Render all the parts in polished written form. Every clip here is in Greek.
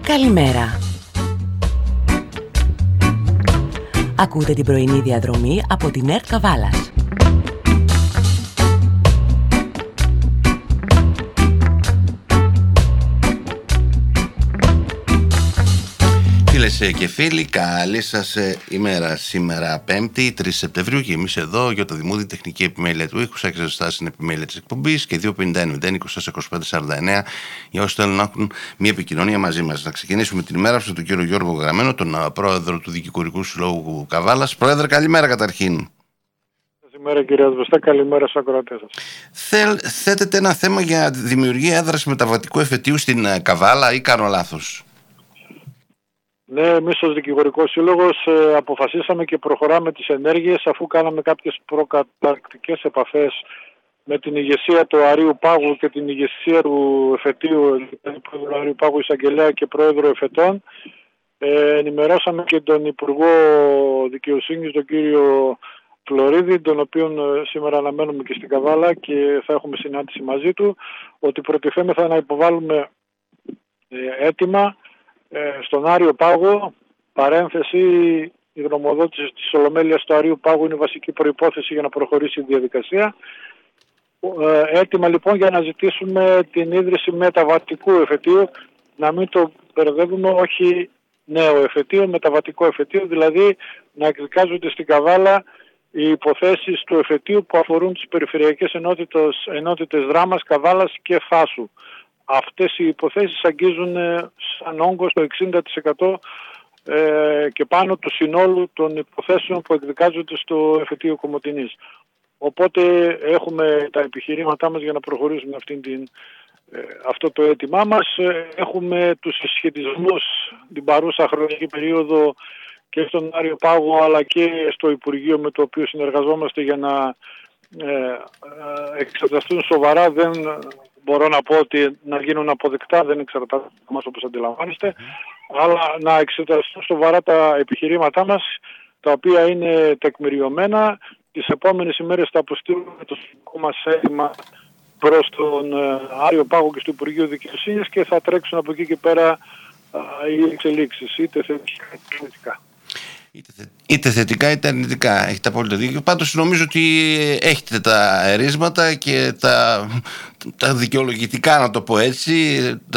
Καλημέρα. Ακούτε την πρωινή διαδρομή από την ΕΡΤ Καβάλας. Φίλες και φίλοι, καλή σας ημέρα. Σήμερα 5η, 3 Σεπτεμβρίου, και εμείς εδώ για το Δημούδη, τεχνική επιμέλεια του ήχου, Σάκης στην επιμέλεια της εκπομπής και 251-020-2549 για όσοι θέλουν να έχουν μια επικοινωνία μαζί μας. Να ξεκινήσουμε την ημέρα από τον κύριο Γιώργο Γραμμένο, τον πρόεδρο του Δικηγορικού Συλλόγου Καβάλας. Πρόεδρε, καλημέρα καταρχήν. Καλημέρα κύριε Ασβεστά, καλημέρα στους ακροατές σας. Θέτετε ένα θέμα για δημιουργία έδρας μεταβατικού εφετείου στην Καβάλα ή κάνω λάθος? Ναι, εμείς ως Δικηγορικός Σύλλογος αποφασίσαμε και προχωράμε τις ενέργειες αφού κάναμε κάποιες προκαταρκτικές επαφές με την ηγεσία του Αρείου Πάγου και την ηγεσία του εφετείου, πρόεδρο Αρείου Πάγου Εισαγγελέα και πρόεδρο εφετών. Ενημερώσαμε και τον Υπουργό Δικαιοσύνης, τον κύριο Φλωρίδη, τον οποίον σήμερα αναμένουμε και στην Καβάλα και θα έχουμε συνάντηση μαζί του, ότι προτιθέμεθα να υποβάλουμε αίτημα στον Άριο Πάγο, παρένθεση, η γνωμοδότηση της Ολομέλειας του Αρείου Πάγου είναι βασική προϋπόθεση για να προχωρήσει η διαδικασία. Έτοιμα λοιπόν για να ζητήσουμε την ίδρυση μεταβατικού εφετείου, να μην το μπερδεύουμε, όχι νέο εφετείο, μεταβατικό εφετείο, δηλαδή να εκδικάζονται στην Καβάλα οι υποθέσεις του εφετείου που αφορούν τις περιφερειακές ενότητες Δράμας, Καβάλας και Φάσου. Αυτές οι υποθέσεις αγγίζουν σαν όγκο στο 60% και πάνω του συνόλου των υποθέσεων που εκδικάζονται στο εφετείο Κομοτηνής. Οπότε έχουμε τα επιχειρήματά μας για να προχωρήσουμε αυτό το αίτημά μας. Έχουμε τους συσχετισμούς την παρούσα χρονική περίοδο και στον Άριο Πάγο αλλά και στο Υπουργείο με το οποίο συνεργαζόμαστε για να εξεταστούν σοβαρά. Δεν μπορώ να πω ότι να γίνουν αποδεκτά, δεν εξαρτάται από μας όπως αντιλαμβάνεστε, αλλά να εξεταστούν σοβαρά τα επιχειρήματά μας, τα οποία είναι τεκμηριωμένα. Τις επόμενες ημέρες θα αποστείλουμε το δικό μας αίτημα προς τον Άριο Πάγο και στο Υπουργείο Δικαιοσύνης και θα τρέξουν από εκεί και πέρα οι εξελίξεις, είτε θετικά είτε αρνητικά. Είτε θετικά είτε αρνητικά, έχετε απόλυτο δίκιο. Πάντως νομίζω ότι έχετε τα ερίσματα και τα δικαιολογητικά, να το πω έτσι,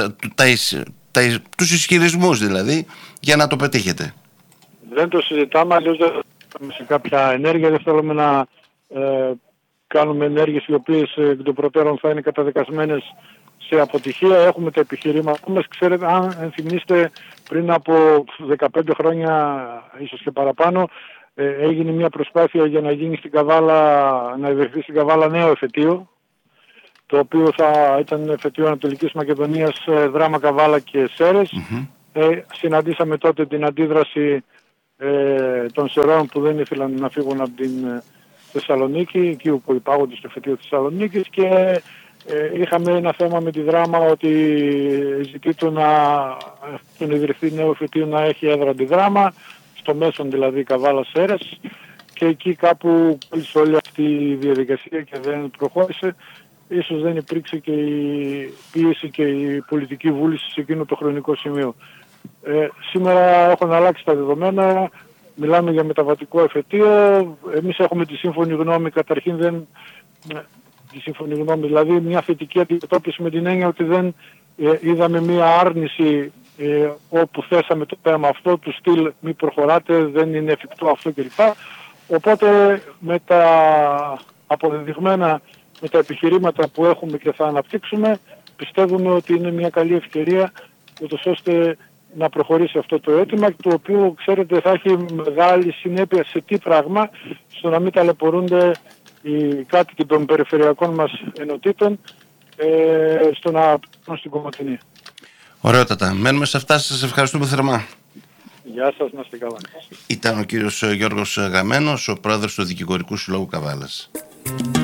τους ισχυρισμούς δηλαδή, για να το πετύχετε. Δεν το συζητάμε, αλλιώς δεν θέλουμε σε κάποια ενέργεια, δεν θέλουμε να κάνουμε ενέργειες οι οποίες εκ των προτέρων θα είναι καταδικασμένες σε αποτυχία. Έχουμε τα επιχειρήματά μας. Ξέρετε, αν θυμίστε, πριν από 15 χρόνια, ίσως και παραπάνω, έγινε μια προσπάθεια για να γίνει στην Καβάλα, να ιδρυθεί στην Καβάλα νέο εφετείο, το οποίο θα ήταν εφετείο Ανατολικής Μακεδονίας, Δράμα, Καβάλα και Σέρες. Συναντήσαμε τότε την αντίδραση των Σερών που δεν ήθελαν να φύγουν από την Θεσσαλονίκη, εκεί που υπάγονται στο εφετείο Θεσσαλονίκης, και είχαμε ένα θέμα με τη Δράμα ότι ζητεί το να τον ιδρυθεί νέο εφετείο να έχει έδρα τη Δράμα, στο μέσον δηλαδή Καβάλα Σέρες, και εκεί κάπου κλείσε όλη αυτή η διαδικασία και δεν προχώρησε. Ίσως δεν υπήρξε και η πίεση και η πολιτική βούληση σε εκείνο το χρονικό σημείο. Σήμερα έχουν αλλάξει τα δεδομένα, μιλάμε για μεταβατικό εφετείο. Εμείς έχουμε τη σύμφωνη γνώμη, καταρχήν τη σύμφωνη γνώμη, δηλαδή μια θετική αντιμετώπιση με την έννοια ότι δεν είδαμε μια άρνηση όπου θέσαμε το θέμα αυτό του στυλ μη προχωράτε, δεν είναι εφικτό αυτό κλπ. Οπότε με τα αποδεδειγμένα, με τα επιχειρήματα που έχουμε και θα αναπτύξουμε, πιστεύουμε ότι είναι μια καλή ευκαιρία ούτως ώστε να προχωρήσει αυτό το αίτημα, το οποίο ξέρετε θα έχει μεγάλη συνέπεια σε τι πράγμα, στο να μην ταλαιπωρούνται οι κάτοικοι των περιφερειακών μας ενωτήτων στο να πάνε στην Κομοτηνή. Ωραιότατα. Μένουμε σε αυτά. Σας ευχαριστούμε θερμά. Γεια σας, να είστε καλά. Ήταν ο κύριος Γιώργος Γραμμένος, ο πρόεδρος του Δικηγορικού Συλλόγου Καβάλας.